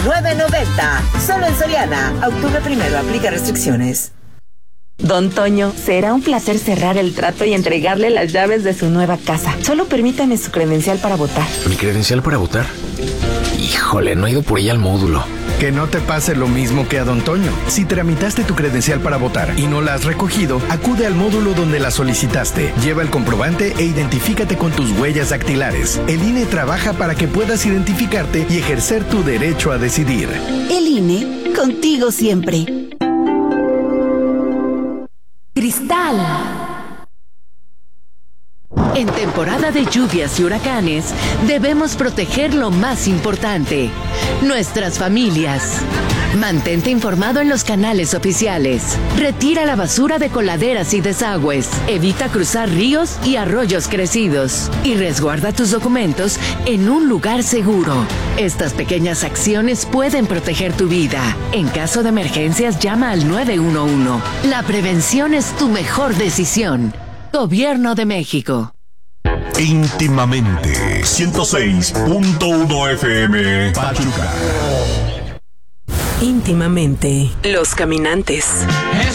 $9.90. Solo en Soriana. Octubre 1, aplica restricciones. Don Toño, será un placer cerrar el trato y entregarle las llaves de su nueva casa. Solo permítame su credencial para votar. ¿Mi credencial para votar? Híjole, no he ido por ella al módulo. Que no te pase lo mismo que a Don Toño. Si tramitaste tu credencial para votar y no la has recogido, acude al módulo donde la solicitaste. Lleva el comprobante e identifícate con tus huellas dactilares. El INE trabaja para que puedas identificarte y ejercer tu derecho a decidir. El INE, contigo siempre. Cristal. En temporada de lluvias y huracanes, debemos proteger lo más importante, nuestras familias. Mantente informado en los canales oficiales. Retira la basura de coladeras y desagües. Evita cruzar ríos y arroyos crecidos. Y resguarda tus documentos en un lugar seguro. Estas pequeñas acciones pueden proteger tu vida. En caso de emergencias, llama al 911. La prevención es tu mejor decisión. Gobierno de México. Íntimamente 106.1 FM Pachuca. Íntimamente, Los Caminantes.